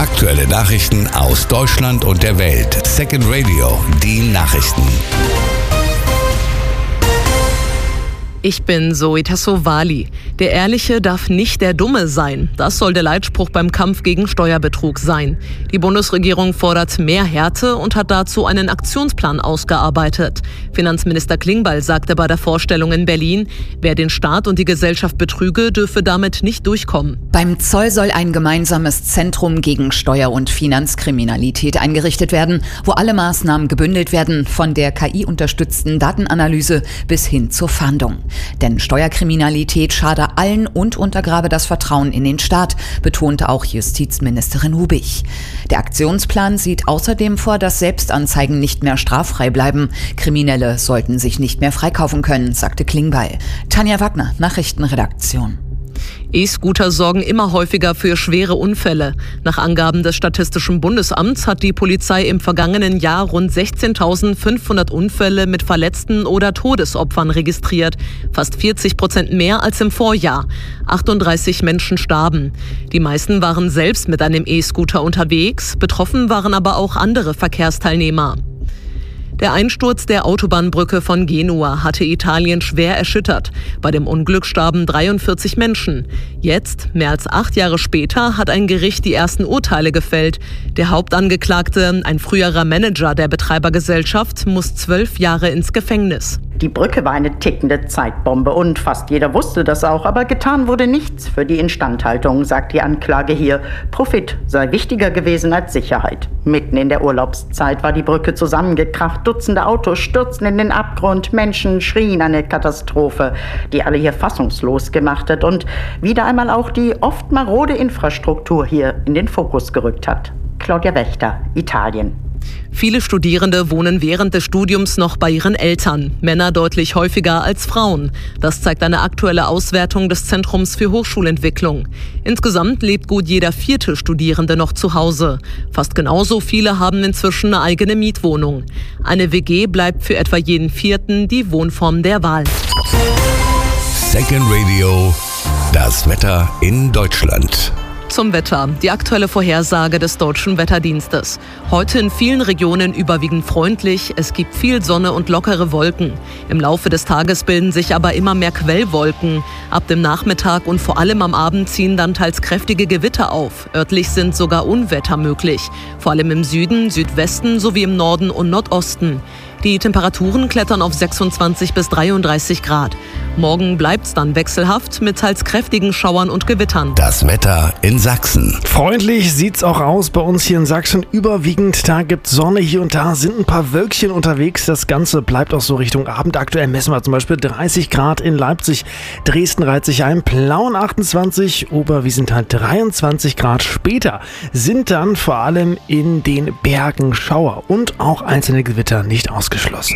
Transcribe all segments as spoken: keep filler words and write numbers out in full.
Aktuelle Nachrichten aus Deutschland und der Welt. Second Radio, die Nachrichten. Ich bin Zoe Tassovali. Der Ehrliche darf nicht der Dumme sein. Das soll der Leitspruch beim Kampf gegen Steuerbetrug sein. Die Bundesregierung fordert mehr Härte und hat dazu einen Aktionsplan ausgearbeitet. Finanzminister Klingbeil sagte bei der Vorstellung in Berlin, wer den Staat und die Gesellschaft betrüge, dürfe damit nicht durchkommen. Beim Zoll soll ein gemeinsames Zentrum gegen Steuer- und Finanzkriminalität eingerichtet werden, wo alle Maßnahmen gebündelt werden, von der K I-unterstützten Datenanalyse bis hin zur Fahndung. Denn Steuerkriminalität schade allen und untergrabe das Vertrauen in den Staat, betonte auch Justizministerin Hubig. Der Aktionsplan sieht außerdem vor, dass Selbstanzeigen nicht mehr straffrei bleiben. Kriminelle sollten sich nicht mehr freikaufen können, sagte Klingbeil. Tanja Wagner, Nachrichtenredaktion. E-Scooter sorgen immer häufiger für schwere Unfälle. Nach Angaben des Statistischen Bundesamts hat die Polizei im vergangenen Jahr rund sechzehntausendfünfhundert Unfälle mit Verletzten oder Todesopfern registriert. Fast vierzig Prozent mehr als im Vorjahr. achtunddreißig Menschen starben. Die meisten waren selbst mit einem E-Scooter unterwegs. Betroffen waren aber auch andere Verkehrsteilnehmer. Der Einsturz der Autobahnbrücke von Genua hatte Italien schwer erschüttert. Bei dem Unglück starben dreiundvierzig Menschen. Jetzt, mehr als acht Jahre später, hat ein Gericht die ersten Urteile gefällt. Der Hauptangeklagte, ein früherer Manager der Betreibergesellschaft, muss zwölf Jahre ins Gefängnis. Die Brücke war eine tickende Zeitbombe und fast jeder wusste das auch, aber getan wurde nichts für die Instandhaltung, sagt die Anklage hier. Profit sei wichtiger gewesen als Sicherheit. Mitten in der Urlaubszeit war die Brücke zusammengekracht, Dutzende Autos stürzten in den Abgrund, Menschen schrien eine Katastrophe, die alle hier fassungslos gemacht hat und wieder einmal auch die oft marode Infrastruktur hier in den Fokus gerückt hat. Claudia Wächter, Italien. Viele Studierende wohnen während des Studiums noch bei ihren Eltern. Männer deutlich häufiger als Frauen. Das zeigt eine aktuelle Auswertung des Zentrums für Hochschulentwicklung. Insgesamt lebt gut jeder vierte Studierende noch zu Hause. Fast genauso viele haben inzwischen eine eigene Mietwohnung. Eine W G bleibt für etwa jeden Vierten die Wohnform der Wahl. Second Radio, das Wetter in Deutschland. Zum Wetter. Die aktuelle Vorhersage des Deutschen Wetterdienstes. Heute in vielen Regionen überwiegend freundlich. Es gibt viel Sonne und lockere Wolken. Im Laufe des Tages bilden sich aber immer mehr Quellwolken. Ab dem Nachmittag und vor allem am Abend ziehen dann teils kräftige Gewitter auf. Örtlich sind sogar Unwetter möglich. Vor allem im Süden, Südwesten sowie im Norden und Nordosten. Die Temperaturen klettern auf sechsundzwanzig bis dreiunddreißig Grad. Morgen bleibt's dann wechselhaft mit teils kräftigen Schauern und Gewittern. Das Wetter in Sachsen. Freundlich sieht's auch aus bei uns hier in Sachsen. Überwiegend, da gibt's Sonne, hier und da sind ein paar Wölkchen unterwegs. Das Ganze bleibt auch so Richtung Abend. Aktuell messen wir zum Beispiel dreißig Grad in Leipzig. Dresden reiht sich ein, Plauen achtundzwanzig, Oberwiesenthal dreiundzwanzig Grad. Später sind dann vor allem in den Bergen Schauer und auch einzelne Gewitter nicht ausgeschlossen. Geschlossen.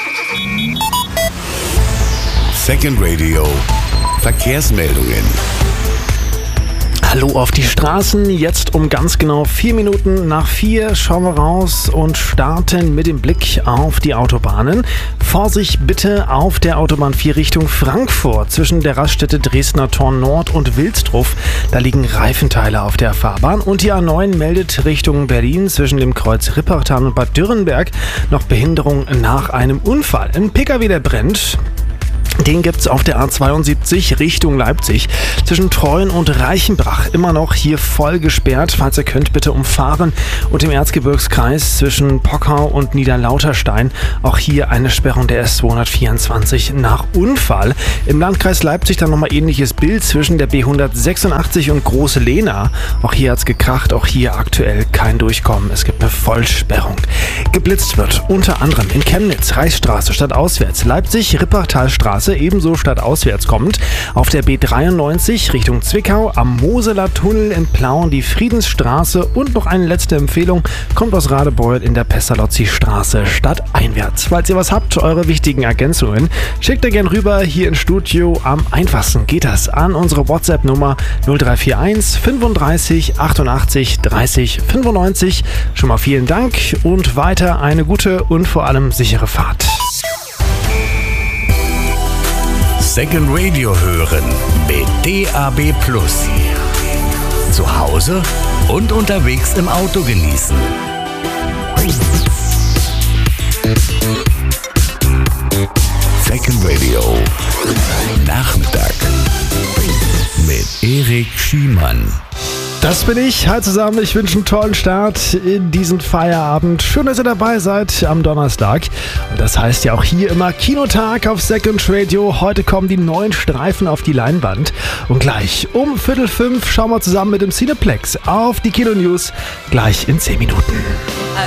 Second Radio, Verkehrsmeldungen. Hallo auf die Straßen. Jetzt um ganz genau vier Minuten nach vier schauen wir raus und starten mit dem Blick auf die Autobahnen. Vorsicht bitte auf der Autobahn vier Richtung Frankfurt zwischen der Raststätte Dresdner Tor Nord und Wilsdruff. Da liegen Reifenteile auf der Fahrbahn. Und die A neun meldet Richtung Berlin zwischen dem Kreuz Rippertal und Bad Dürrenberg noch Behinderung nach einem Unfall. Ein Pkw, der brennt. Den gibt's auf der A zweiundsiebzig Richtung Leipzig zwischen Treuen und Reichenbach. Immer noch hier voll gesperrt. Falls ihr könnt, bitte umfahren. Und im Erzgebirgskreis zwischen Pockau und Niederlauterstein auch hier eine Sperrung der S zweihundertvierundzwanzig nach Unfall. Im Landkreis Leipzig dann nochmal ähnliches Bild zwischen der B hundertsechsundachtzig und Große Lehna. Auch hier hat's gekracht. Auch hier aktuell kein Durchkommen. Es gibt eine Vollsperrung. Geblitzt wird unter anderem in Chemnitz, Reichsstraße stadtauswärts, Leipzig, Rippertalstraße ebenso stadtauswärts kommend. Auf der B dreiundneunzig Richtung Zwickau, am Moseler Tunnel in Plauen die Friedensstraße und noch eine letzte Empfehlung kommt aus Radebeul in der Pestalozzi-Straße stadteinwärts. Falls ihr was habt, eure wichtigen Ergänzungen, schickt ihr gern rüber hier ins Studio. Am einfachsten geht das an unsere WhatsApp-Nummer null drei vier eins fünfunddreißig achtundachtzig dreißig fünfundneunzig. Schon mal vielen Dank und weiter eine gute und vor allem sichere Fahrt. Second Radio hören mit D A B Plus. Zu Hause und unterwegs im Auto genießen. Second Radio Nachmittag mit Erik Schiemann. Das bin ich. Hi zusammen, ich wünsche einen tollen Start in diesen Feierabend. Schön, dass ihr dabei seid am Donnerstag. Und das heißt ja auch hier immer Kinotag auf Second Radio. Heute kommen die neuen Streifen auf die Leinwand. Und gleich um Viertel fünf schauen wir zusammen mit dem Cineplex auf die Kino-News. Gleich in zehn Minuten.